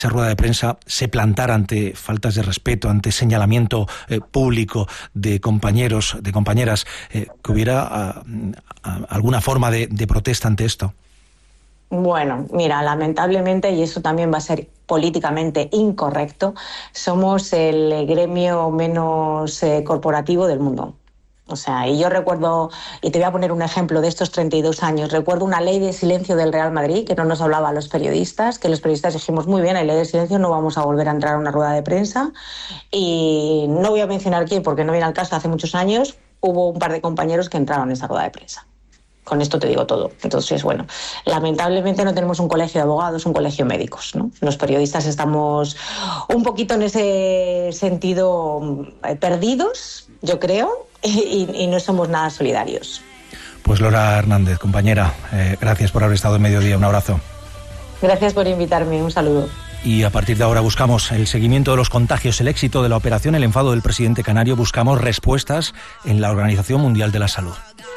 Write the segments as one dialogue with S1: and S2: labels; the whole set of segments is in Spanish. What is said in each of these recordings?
S1: esa rueda de prensa se plantara ante faltas de respeto, ante señalamiento público de compañeros, de compañeras, que hubiera alguna forma de protesta ante esto?
S2: Bueno, mira, lamentablemente, y eso también va a ser políticamente incorrecto, somos el gremio menos corporativo del mundo. O sea, y yo recuerdo, y te voy a poner un ejemplo de estos 32 años, recuerdo una ley de silencio del Real Madrid que no nos hablaba a los periodistas, que los periodistas dijimos, muy bien, hay ley de silencio, no vamos a volver a entrar a una rueda de prensa. Y no voy a mencionar quién, porque no viene al caso, hace muchos años hubo un par de compañeros que entraron en esa rueda de prensa. Con esto te digo todo. Entonces, bueno, lamentablemente no tenemos un colegio de abogados, un colegio de médicos, ¿no? Los periodistas estamos un poquito en ese sentido perdidos, yo creo, y no somos nada solidarios.
S1: Pues Lora Hernández, compañera, gracias por haber estado en Mediodía. Un abrazo.
S2: Gracias por invitarme. Un saludo.
S1: Y a partir de ahora buscamos el seguimiento de los contagios, el éxito de la operación, el enfado del presidente canario. Buscamos respuestas en la Organización Mundial de la Salud.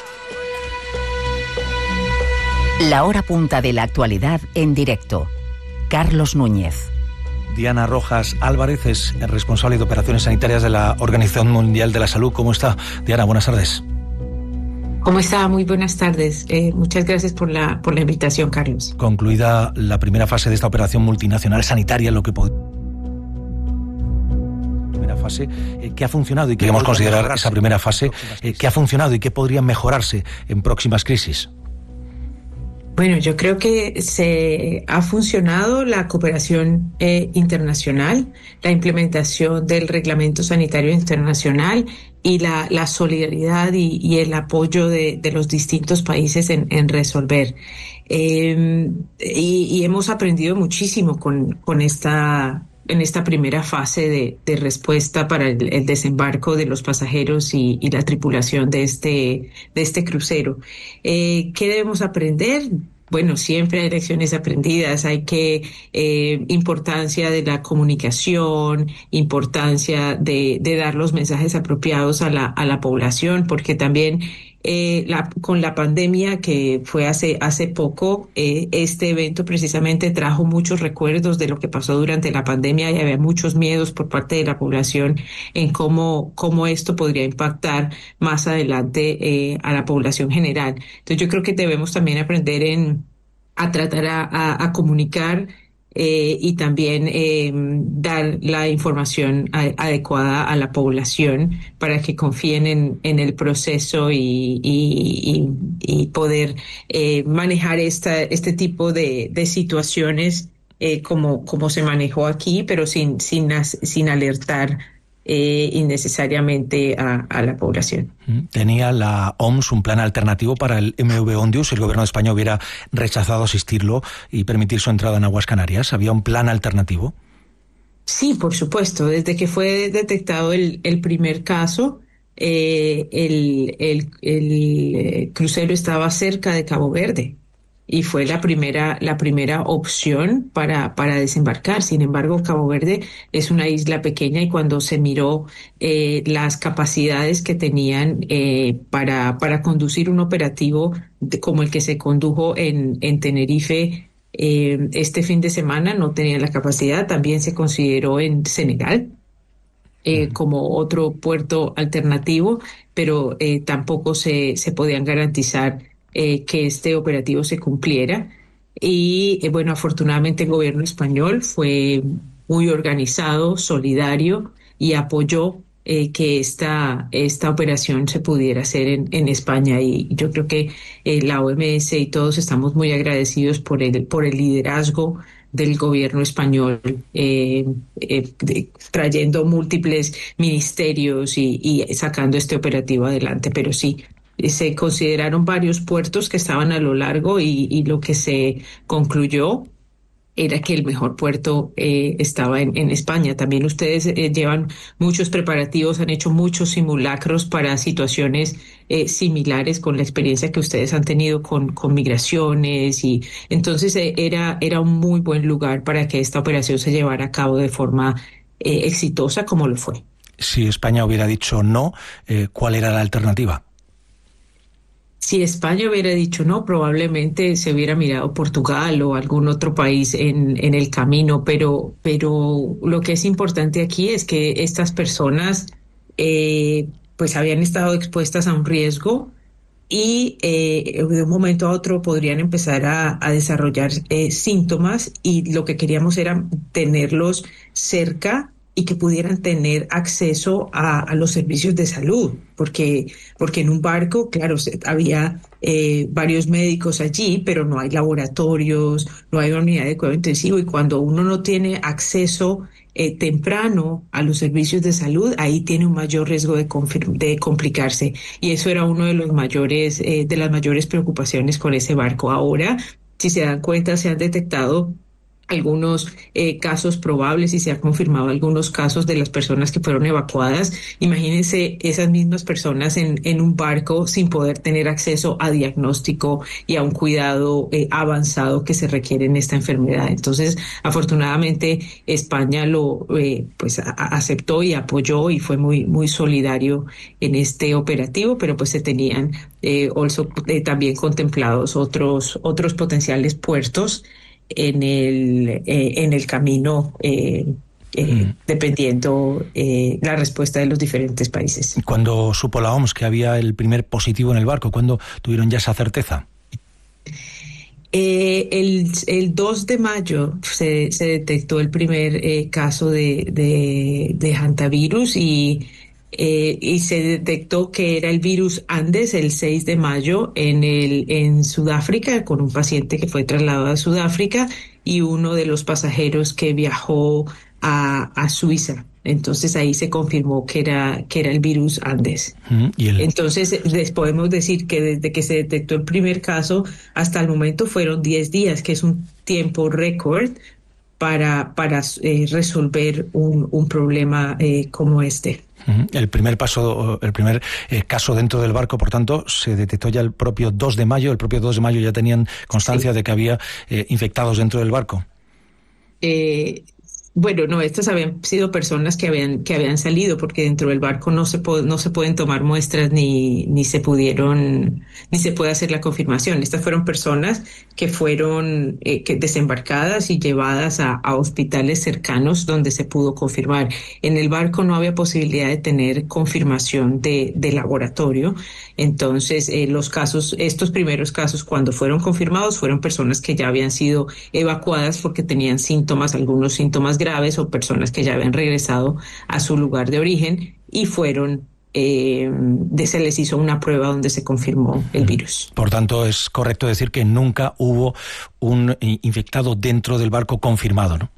S3: La hora punta de la actualidad en directo. Carlos Núñez.
S1: Diana Rojas Álvarez es responsable de operaciones sanitarias de la Organización Mundial de la Salud. ¿Cómo está? Diana, buenas tardes.
S4: ¿Cómo está? Muy buenas tardes. Muchas gracias por la invitación, Carlos.
S1: Concluida la primera fase de esta operación multinacional sanitaria, lo que primera fase, ¿qué ha funcionado y qué queremos considerar esa primera fase? ¿Qué ha funcionado y qué podría mejorarse en próximas crisis?
S4: Bueno, yo creo que se ha funcionado la cooperación internacional, la implementación del Reglamento Sanitario Internacional y la solidaridad y el apoyo de los distintos países en resolver. Y hemos aprendido muchísimo con en esta primera fase de respuesta para el desembarco de los pasajeros y la tripulación de este crucero. ¿Qué debemos aprender? Bueno, siempre hay lecciones aprendidas, importancia de la comunicación, importancia de dar los mensajes apropiados a la población, porque también con la pandemia que fue hace poco, este evento precisamente trajo muchos recuerdos de lo que pasó durante la pandemia y había muchos miedos por parte de la población en cómo esto podría impactar más adelante a la población general. Entonces yo creo que debemos también aprender a tratar a comunicar y también dar la información adecuada a la población para que confíen en el proceso y poder manejar este tipo de situaciones como se manejó aquí, pero sin alertar innecesariamente a la población.
S1: ¿Tenía la OMS un plan alternativo para el MV Ondius si el gobierno de España hubiera rechazado asistirlo y permitir su entrada en aguas canarias? ¿Había un plan alternativo?
S4: Sí, por supuesto. Desde que fue detectado el primer caso, el crucero estaba cerca de Cabo Verde y fue la primera opción para desembarcar. Sin embargo, Cabo Verde es una isla pequeña y cuando se miró las capacidades que tenían para conducir un operativo como el que se condujo en Tenerife este fin de semana, no tenían la capacidad. También se consideró en Senegal como otro puerto alternativo, pero tampoco se podían garantizar que este operativo se cumpliera. Y bueno, afortunadamente el gobierno español fue muy organizado, solidario y apoyó que esta operación se pudiera hacer en España. Y yo creo que la OMS y todos estamos muy agradecidos por el liderazgo del gobierno español, trayendo múltiples ministerios y sacando este operativo adelante. Pero sí, se consideraron varios puertos que estaban a lo largo y lo que se concluyó era que el mejor puerto estaba en España. También ustedes llevan muchos preparativos, han hecho muchos simulacros para situaciones similares con la experiencia que ustedes han tenido con migraciones y entonces era un muy buen lugar para que esta operación se llevara a cabo de forma exitosa como lo fue.
S1: Si España hubiera dicho no, ¿cuál era la alternativa?
S4: Si España hubiera dicho no, probablemente se hubiera mirado Portugal o algún otro país en el camino, pero lo que es importante aquí es que estas personas pues habían estado expuestas a un riesgo y de un momento a otro podrían empezar a desarrollar síntomas y lo que queríamos era tenerlos cerca y que pudieran tener acceso a los servicios de salud, porque en un barco, claro, había varios médicos allí, pero no hay laboratorios, no hay una unidad de cuidado intensivo y cuando uno no tiene acceso temprano a los servicios de salud, ahí tiene un mayor riesgo de complicarse. Y eso era uno de los mayores, de las mayores preocupaciones con ese barco. Ahora, si se dan cuenta, se han detectado algunos casos probables y se ha confirmado algunos casos de las personas que fueron evacuadas. Imagínense esas mismas personas en un barco sin poder tener acceso a diagnóstico y a un cuidado avanzado que se requiere en esta enfermedad. Entonces, afortunadamente, España lo pues aceptó y apoyó y fue muy solidario en este operativo, pero pues se tenían también contemplados otros potenciales puertos en el camino, dependiendo la respuesta de los diferentes países.
S1: Cuando supo la OMS que había el primer positivo en el barco, ¿cuándo tuvieron ya esa certeza?
S4: El 2 de mayo se detectó el primer caso de hantavirus y se detectó que era el virus Andes el 6 de mayo en Sudáfrica, con un paciente que fue trasladado a Sudáfrica y uno de los pasajeros que viajó a Suiza. Entonces ahí se confirmó que era el virus Andes. Entonces les podemos decir que desde que se detectó el primer caso hasta el momento fueron 10 días, que es un tiempo récord para resolver un problema como este.
S1: El primer caso dentro del barco, por tanto, se detectó ya el propio 2 de mayo. El propio 2 de mayo ya tenían constancia de que había infectados dentro del barco.
S4: Bueno, no, estas habían sido personas que habían salido, porque dentro del barco no se pueden tomar muestras ni se puede hacer la confirmación. Estas fueron personas que fueron desembarcadas y llevadas a hospitales cercanos donde se pudo confirmar. En el barco no había posibilidad de tener confirmación de laboratorio. Entonces, estos primeros casos, cuando fueron confirmados, fueron personas que ya habían sido evacuadas porque tenían algunos síntomas graves o personas que ya habían regresado a su lugar de origen y se les hizo una prueba donde se confirmó el virus.
S1: Por tanto, es correcto decir que nunca hubo un infectado dentro del barco confirmado, ¿no?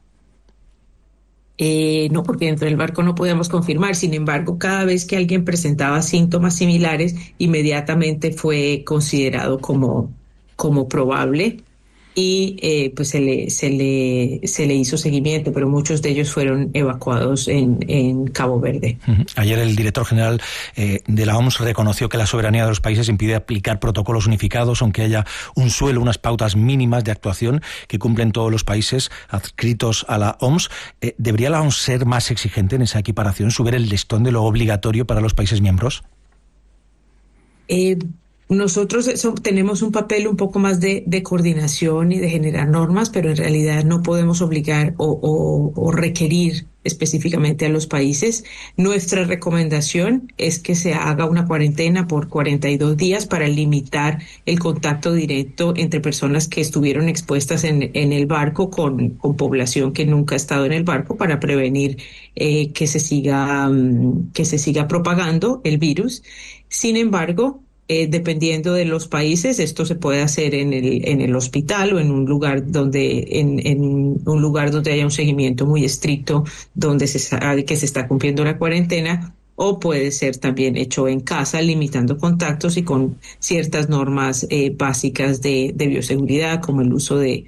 S4: No, porque dentro del barco no podíamos confirmar. Sin embargo, cada vez que alguien presentaba síntomas similares, inmediatamente fue considerado como probable y pues se le hizo seguimiento, pero muchos de ellos fueron evacuados en Cabo Verde.
S1: Ayer el director general de la OMS reconoció que la soberanía de los países impide aplicar protocolos unificados, aunque haya unas pautas mínimas de actuación que cumplen todos los países adscritos a la OMS. ¿Debería la OMS ser más exigente en esa equiparación, subir el listón de lo obligatorio para los países miembros?
S4: Nosotros tenemos un papel un poco más de coordinación y de generar normas, pero en realidad no podemos obligar o requerir específicamente a los países. Nuestra recomendación es que se haga una cuarentena por 42 días para limitar el contacto directo entre personas que estuvieron expuestas en el barco con población que nunca ha estado en el barco, para prevenir que se siga propagando el virus. Sin embargo, dependiendo de los países, esto se puede hacer en el hospital o en un lugar donde haya un seguimiento muy estricto, donde se sabe que se está cumpliendo la cuarentena, o puede ser también hecho en casa, limitando contactos y con ciertas normas básicas de bioseguridad, como el uso de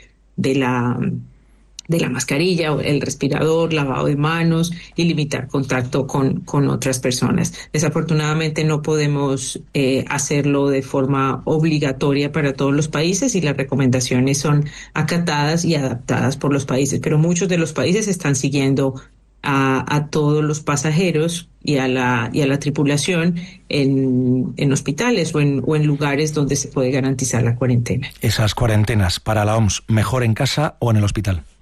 S4: la mascarilla, el respirador, lavado de manos y limitar contacto con otras personas. Desafortunadamente no podemos hacerlo de forma obligatoria para todos los países y las recomendaciones son acatadas y adaptadas por los países, pero muchos de los países están siguiendo a todos los pasajeros y a la tripulación en hospitales o en lugares donde se puede garantizar la cuarentena.
S1: Esas cuarentenas para la OMS, ¿mejor en casa o en el hospital?